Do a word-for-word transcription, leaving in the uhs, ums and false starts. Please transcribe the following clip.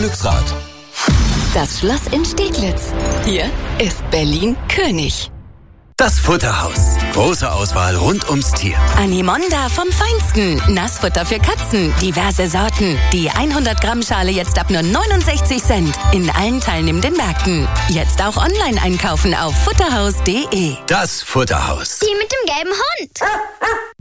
Glücksrad. Das Schloss in Steglitz. Hier ist Berlin König. Das Futterhaus. Große Auswahl rund ums Tier. Animonda vom Feinsten. Nassfutter für Katzen. Diverse Sorten. Die hundert Gramm Schale jetzt ab nur neunundsechzig Cent. In allen teilnehmenden Märkten. Jetzt auch online einkaufen auf futterhaus punkt de. Das Futterhaus. Die mit dem gelben Hund.